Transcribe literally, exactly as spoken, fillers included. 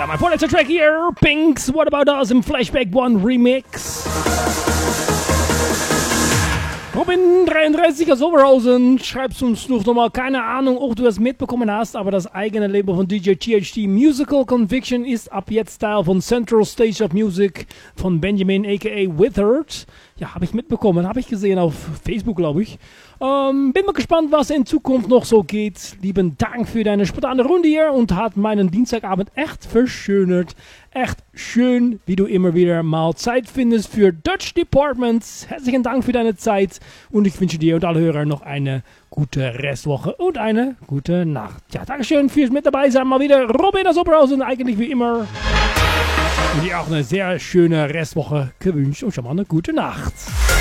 mein vorletzter Track hier, Pinks, What About Us im Flashback One Remix. Robin dreiunddreißig aus Oberhausen, schreibst uns noch nochmal, keine Ahnung, ob du das mitbekommen hast, aber das eigene Label von D J T H T, Musical Conviction, ist ab jetzt Teil von Central Stage of Music von Benjamin aka Withered. Ja, habe ich mitbekommen, habe ich gesehen auf Facebook, glaube ich. Ähm, bin mal gespannt, was in Zukunft noch so geht. Lieben Dank für deine spontane Runde hier und hat meinen Dienstagabend echt verschönert. Echt schön, wie du immer wieder mal Zeit findest für Dutch Departments. Herzlichen Dank für deine Zeit und ich wünsche dir und alle Hörer noch eine gute Restwoche und eine gute Nacht. Ja, Dankeschön fürs mit dabei sein. Mal wieder Robin aus Oberhausen, eigentlich wie immer. Und dir auch eine sehr schöne Restwoche gewünscht und schon mal eine gute Nacht.